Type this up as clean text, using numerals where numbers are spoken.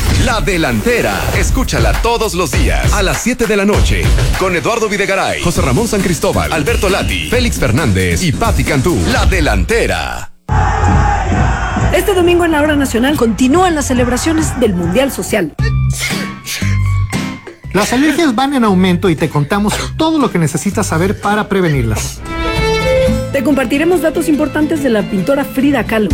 La Delantera. Escúchala todos los días a las 7 de la noche con Eduardo Videgaray, José Ramón San Cristóbal, Alberto Lati, Félix Fernández y Patti Cantú. La Delantera. Este domingo en la Hora Nacional continúan las celebraciones del Mundial Social. Las alergias van en aumento y te contamos todo lo que necesitas saber para prevenirlas. Te compartiremos datos importantes de la pintora Frida Kahlo.